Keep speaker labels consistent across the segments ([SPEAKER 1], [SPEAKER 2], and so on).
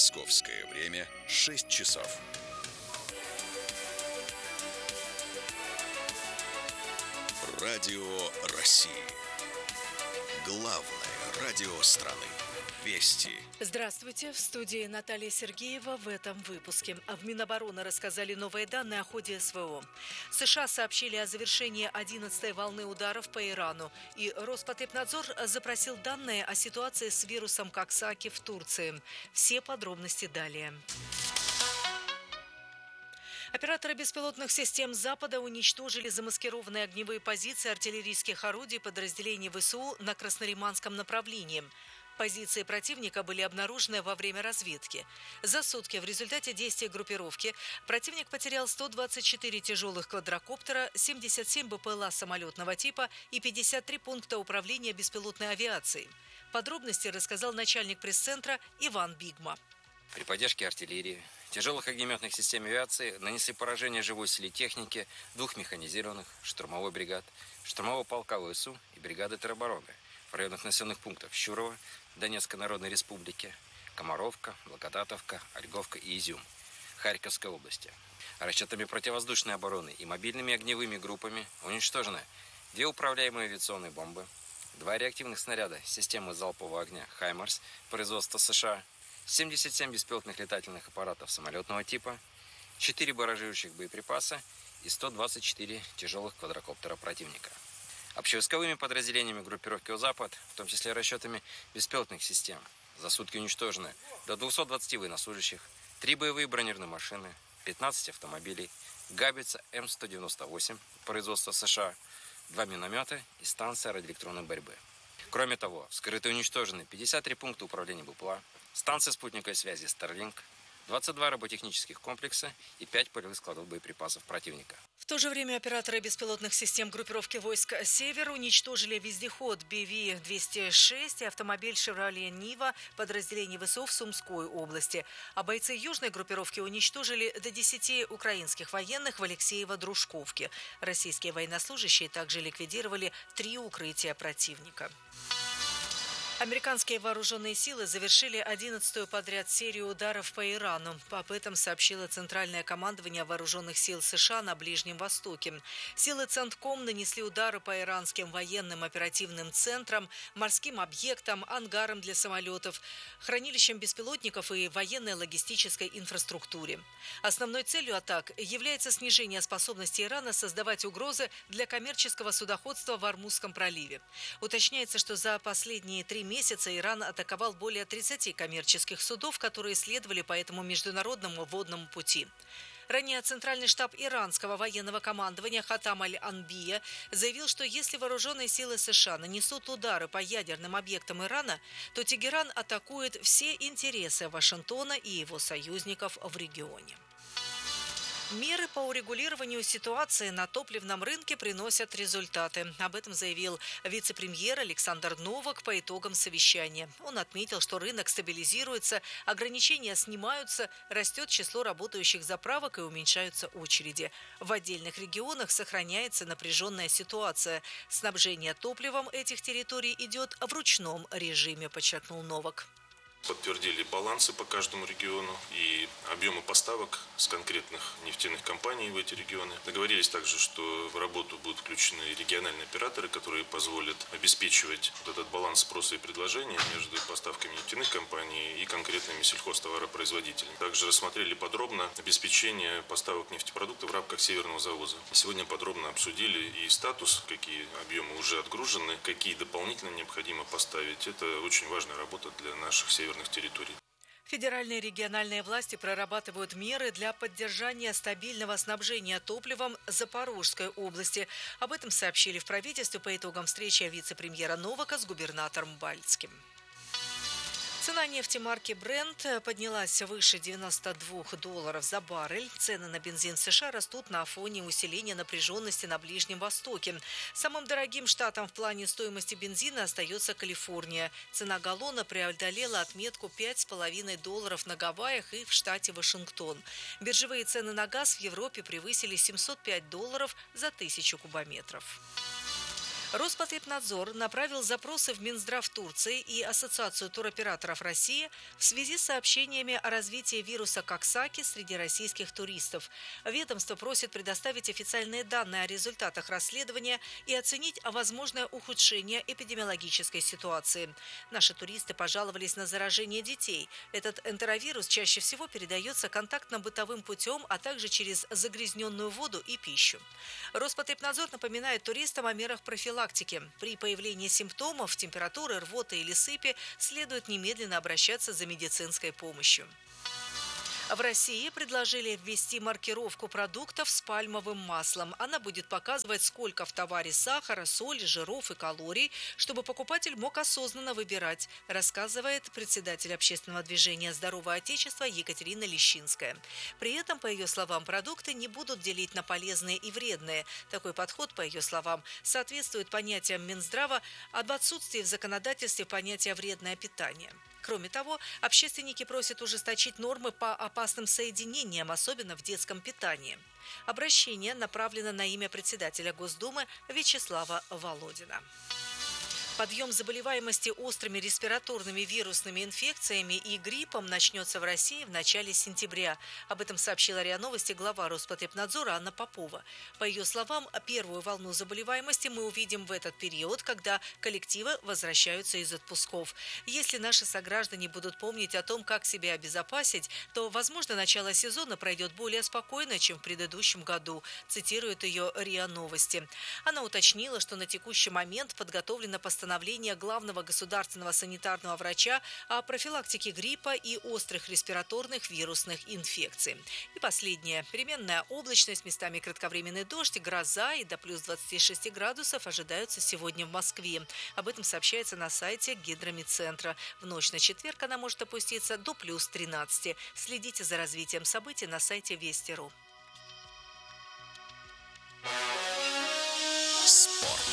[SPEAKER 1] Московское время 6 часов. Радио России. Главное радио страны. Вести.
[SPEAKER 2] Здравствуйте. В студии Наталья Сергеева в этом выпуске. В Минобороны рассказали новые данные о ходе СВО. США сообщили о завершении 11-й волны ударов по Ирану. И Роспотребнадзор запросил данные о ситуации с вирусом Коксаки в Турции. Все подробности далее. Операторы беспилотных систем Запада уничтожили замаскированные огневые позиции артиллерийских орудий подразделений ВСУ на Краснолиманском направлении. Позиции противника были обнаружены во время разведки. За сутки в результате действий группировки противник потерял 124 тяжелых квадрокоптера, 77 БПЛА самолетного типа и 53 пункта управления беспилотной авиацией. Подробности рассказал начальник пресс-центра Иван Бигма.
[SPEAKER 3] При поддержке артиллерии, тяжелых огнеметных систем авиации нанесли поражение живой силе техники двух механизированных, штурмовой бригад, штурмового полка ВСУ и бригады теробороны в районах населенных пунктов Щурово, Донецкой Народной Республики, Комаровка, Благодатовка, Ольговка и Изюм, Харьковской области. Расчетами противовоздушной обороны и мобильными огневыми группами уничтожены 2 управляемые авиационные бомбы, 2 реактивных снаряда системы залпового огня «Хаймарс» производства США, 77 беспилотных летательных аппаратов самолетного типа, 4 баражирующих боеприпаса и 124 тяжелых квадрокоптера противника. Общевойсковыми подразделениями группировки «Запад», в том числе расчетами беспилотных систем, за сутки уничтожены до 220 военнослужащих, 3 боевые бронированные машины, 15 автомобилей, гаубица М198 производства США, 2 миномета и станция радиоэлектронной борьбы. Кроме того, вскрыты и уничтожены 53 пункта управления БПЛА, станция спутниковой связи Starlink, 22 роботехнических комплекса и 5 полевых складов боеприпасов противника.
[SPEAKER 2] В то же время операторы беспилотных систем группировки войск «Север» уничтожили вездеход BV-206 и автомобиль «Шевроле Нива» подразделений ВСУ в Сумской области. А бойцы южной группировки уничтожили до 10 украинских военных в Алексеево-Дружковке. Российские военнослужащие также ликвидировали 3 укрытия противника. Американские вооруженные силы завершили 11-ю подряд серию ударов по Ирану. Об этом сообщило Центральное командование вооруженных сил США на Ближнем Востоке. Силы Центком нанесли удары по иранским военным оперативным центрам, морским объектам, ангарам для самолетов, хранилищам беспилотников и военной логистической инфраструктуре. Основной целью атак является снижение способности Ирана создавать угрозы для коммерческого судоходства в Ормузском проливе. Уточняется, что за последние 3 месяца Иран атаковал более 30 коммерческих судов, которые следовали по этому международному водному пути. Ранее Центральный штаб иранского военного командования Хатам аль-Анбия заявил, что если вооруженные силы США нанесут удары по ядерным объектам Ирана, то Тегеран атакует все интересы Вашингтона и его союзников в регионе. Меры по урегулированию ситуации на топливном рынке приносят результаты. Об этом заявил вице-премьер Александр Новак по итогам совещания. Он отметил, что рынок стабилизируется, ограничения снимаются, растет число работающих заправок и уменьшаются очереди. В отдельных регионах сохраняется напряженная ситуация. Снабжение топливом этих территорий идет в ручном режиме, подчеркнул Новак.
[SPEAKER 4] Подтвердили балансы по каждому региону и объемы поставок с конкретных нефтяных компаний в эти регионы. Договорились также, что в работу будут включены региональные операторы, которые позволят обеспечивать вот этот баланс спроса и предложения между поставками нефтяных компаний и конкретными сельхозтоваропроизводителями. Также рассмотрели подробно обеспечение поставок нефтепродуктов в рамках Северного завоза. Сегодня подробно обсудили и статус, какие объемы уже отгружены, какие дополнительно необходимо поставить. Это очень важная работа для наших северных территорий.
[SPEAKER 2] Федеральные и региональные власти прорабатывают меры для поддержания стабильного снабжения топливом Запорожской области.Об этом сообщили в правительстве по итогам встречи вице-премьера Новака с губернатором Бальцким. Цена нефти марки Brent поднялась выше $92 за баррель. Цены на бензин в США растут на фоне усиления напряженности на Ближнем Востоке. Самым дорогим штатом в плане стоимости бензина остается Калифорния. Цена галлона преодолела отметку $5,5 на Гавайях и в штате Вашингтон. Биржевые цены на газ в Европе превысили $705 за 1000 кубометров. Роспотребнадзор направил запросы в Минздрав Турции и Ассоциацию туроператоров России в связи с сообщениями о развитии вируса Коксаки среди российских туристов. Ведомство просит предоставить официальные данные о результатах расследования и оценить возможное ухудшение эпидемиологической ситуации. Наши туристы пожаловались на заражение детей. Этот энтеровирус чаще всего передается контактно-бытовым путем, а также через загрязненную воду и пищу. Роспотребнадзор напоминает туристам о мерах профилактики. При появлении симптомов, температуры, рвоты или сыпи следует немедленно обращаться за медицинской помощью. В России предложили ввести маркировку продуктов с пальмовым маслом. Она будет показывать, сколько в товаре сахара, соли, жиров и калорий, чтобы покупатель мог осознанно выбирать, рассказывает председатель общественного движения «Здоровое Отечество» Екатерина Лещинская. При этом, по ее словам, продукты не будут делить на полезные и вредные. Такой подход, по ее словам, соответствует понятиям Минздрава об отсутствии в законодательстве понятия «вредное питание». Кроме того, общественники просят ужесточить нормы по опасным соединениям, особенно в детском питании. Обращение направлено на имя председателя Госдумы Вячеслава Володина. Подъем заболеваемости острыми респираторными вирусными инфекциями и гриппом начнется в России в начале сентября. Об этом сообщила РИА Новости глава Роспотребнадзора Анна Попова. По ее словам, первую волну заболеваемости мы увидим в этот период, когда коллективы возвращаются из отпусков. Если наши сограждане будут помнить о том, как себя обезопасить, то, возможно, начало сезона пройдет более спокойно, чем в предыдущем году, цитирует ее РИА Новости. Она уточнила, что на текущий момент подготовлено постановление главного государственного санитарного врача о профилактике гриппа и острых респираторных вирусных инфекций. И последнее. Переменная облачность, местами кратковременный дождь, гроза и до плюс 26 градусов ожидаются сегодня в Москве. Об этом сообщается на сайте Гидромедцентра. В ночь на четверг она может опуститься до плюс 13. Следите за развитием событий на сайте Вести.ру.
[SPEAKER 1] Спорт.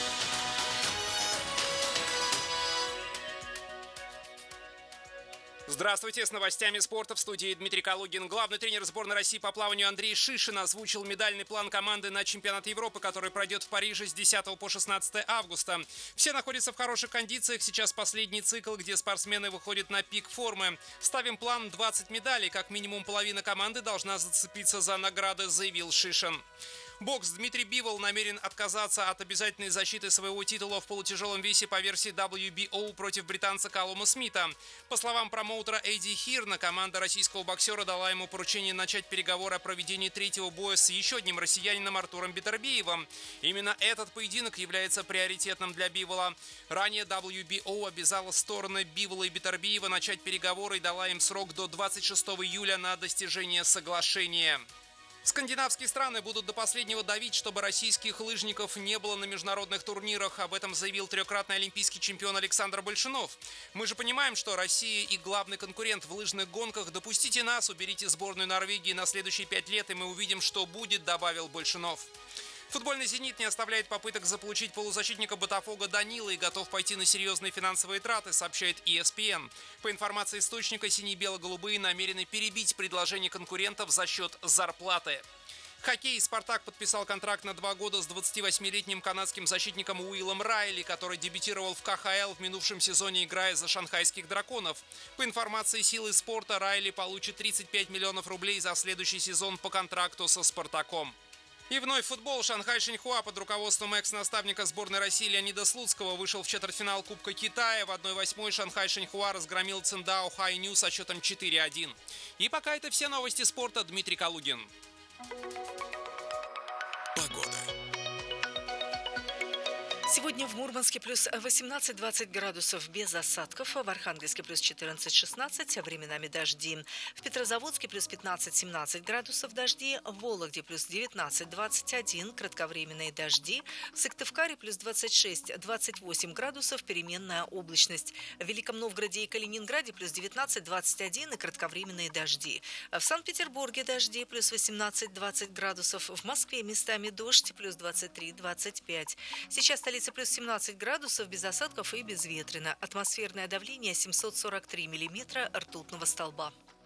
[SPEAKER 5] Здравствуйте, с новостями спорта в студии Дмитрий Калугин. Главный тренер сборной России по плаванию Андрей Шишин озвучил медальный план команды на чемпионат Европы, который пройдет в Париже с 10 по 16 августа. Все находятся в хороших кондициях. Сейчас последний цикл, где спортсмены выходят на пик формы. Ставим план 20 медалей. Как минимум половина команды должна зацепиться за награды, заявил Шишин. Бокс. Дмитрий Бивол намерен отказаться от обязательной защиты своего титула в полутяжелом весе по версии WBO против британца Калума Смита. По словам промоутера Эдди Хирна, команда российского боксера дала ему поручение начать переговоры о проведении третьего боя с еще одним россиянином Артуром Бетербиевым. Именно этот поединок является приоритетным для Бивола. Ранее WBO обязала стороны Бивола и Бетербиева начать переговоры и дала им срок до 26 июля на достижение соглашения. Скандинавские страны будут до последнего давить, чтобы российских лыжников не было на международных турнирах. Об этом заявил трехкратный олимпийский чемпион Александр Большунов. «Мы же понимаем, что Россия и главный конкурент в лыжных гонках. Допустите нас, уберите сборную Норвегии на следующие 5 лет, и мы увидим, что будет», — добавил Большунов. Футбольный «Зенит» не оставляет попыток заполучить полузащитника Ботафога Данила и готов пойти на серьезные финансовые траты, сообщает ESPN. По информации источника, сине-бело-голубые намерены перебить предложение конкурентов за счет зарплаты. Хоккей. «Спартак» подписал контракт на 2 года с 28-летним канадским защитником Уиллом Райли, который дебютировал в КХЛ в минувшем сезоне, играя за шанхайских «Драконов». По информации «Силы спорта», Райли получит 35 миллионов рублей за следующий сезон по контракту со «Спартаком». И вновь футбол. Шанхай Шеньхуа под руководством экс-наставника сборной России Леонида Слуцкого вышел в четвертьфинал Кубка Китая. В 1/8 Шанхай Шеньхуа разгромил Циндао Хайню со счетом 4-1. И пока это все новости спорта. Дмитрий Калугин.
[SPEAKER 1] Погода.
[SPEAKER 2] Сегодня в Мурманске плюс 18-20 градусов без осадков, в Архангельске плюс 14-16, временами дожди. В Петрозаводске плюс 15-17 градусов дожди, в Вологде плюс 19-21, кратковременные дожди. В Сыктывкаре плюс 26-28 градусов, переменная облачность. В Великом Новгороде и Калининграде плюс 19-21 и кратковременные дожди. В Санкт-Петербурге дожди плюс 18-20 градусов, в Москве местами дождь плюс 23-25. Сейчас столица плюс 17 градусов, без осадков и безветренно. Атмосферное давление 743 миллиметра ртутного столба.